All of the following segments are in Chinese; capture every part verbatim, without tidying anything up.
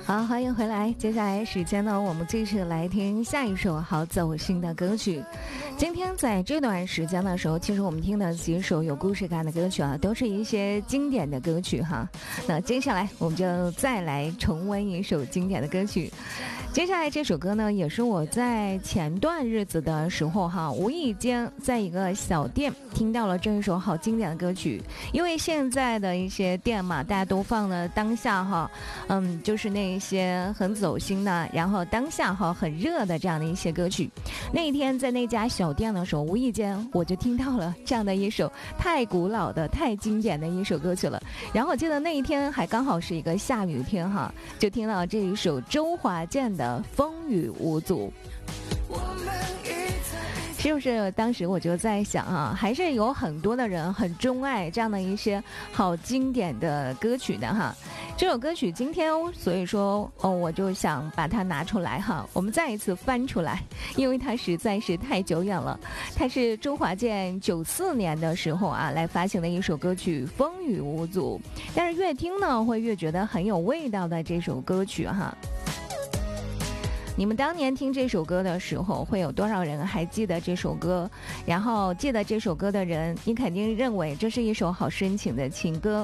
好，欢迎回来。接下来时间呢，我们继续来听下一首好走心的歌曲。今天在这段时间的时候，其实我们听的几首有故事感的歌曲啊，都是一些经典的歌曲哈。那接下来我们就再来重温一首经典的歌曲。接下来这首歌呢，也是我在前段日子的时候哈，无意间在一个小店听到了这一首好经典的歌曲。因为现在的一些店嘛，大家都放了当下哈，嗯，就是那一些很走心的，然后当下哈很热的这样的一些歌曲。那一天在那家小店的时候，无意间我就听到了这样的一首太古老的、太经典的一首歌曲了。然后我记得那一天还刚好是一个下雨天哈，就听到这一首周华健的《风雨无阻》。是不是当时我就在想啊，还是有很多的人很钟爱这样的一些好经典的歌曲的哈。这首歌曲今天所以说哦，我就想把它拿出来哈，我们再一次翻出来，因为它实在是太久远了。它是周华健九四年的时候啊来发行的一首歌曲《风雨无阻》，但是越听呢会越觉得很有味道的这首歌曲哈。你们当年听这首歌的时候，会有多少人还记得这首歌？然后记得这首歌的人，你肯定认为这是一首好深情的情歌。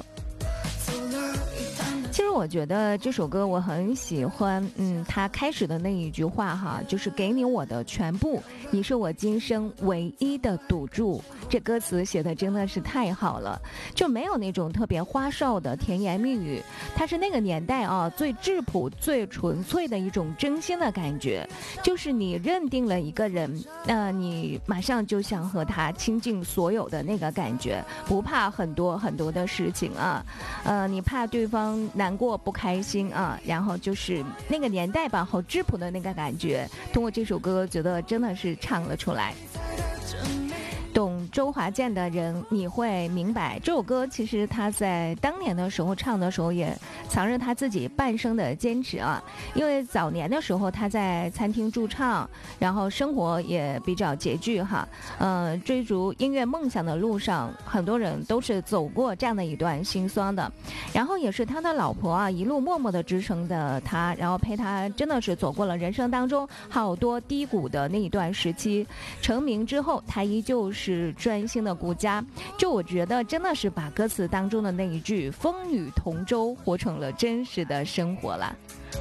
其实我觉得这首歌我很喜欢，嗯，他开始的那一句话哈，就是给你我的全部，你是我今生唯一的赌注。这歌词写的真的是太好了，就没有那种特别花哨的甜言蜜语，它是那个年代啊最质朴、最纯粹的一种真心的感觉。就是你认定了一个人，那、呃、你马上就想和他倾尽所有的那个感觉，不怕很多很多的事情啊，呃，你怕对方难过不开心啊，然后就是那个年代吧，好质朴的那个感觉，通过这首歌觉得真的是唱了出来。懂周华健的人你会明白，这首歌其实他在当年的时候唱的时候也藏着他自己半生的坚持啊。因为早年的时候他在餐厅驻唱，然后生活也比较拮据哈，呃，追逐音乐梦想的路上，很多人都是走过这样的一段心酸的。然后也是他的老婆啊，一路默默的支撑的他，然后陪他真的是走过了人生当中好多低谷的那一段时期。成名之后，他依旧是是专心的顾家，就我觉得真的是把歌词当中的那一句风雨同舟活成了真实的生活了。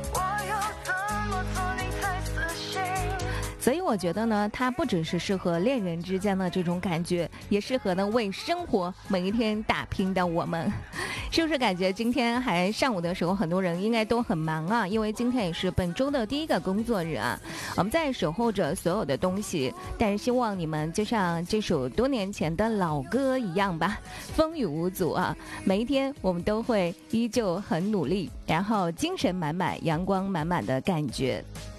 所以我觉得呢，它不只是适合恋人之间的这种感觉，也适合呢为生活每一天打拼的我们。是不是感觉今天还上午的时候，很多人应该都很忙啊？因为今天也是本周的第一个工作日啊，我们在守候着所有的东西，但是希望你们就像这首多年前的老歌一样吧，风雨无阻啊！每一天我们都会依旧很努力，然后精神满满、阳光满满的感觉。